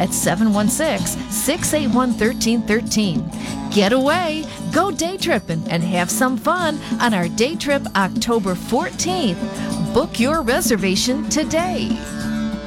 at 716-681-1313. Get away, go day tripping, and have some fun on our day trip October 14th. Book your reservation today.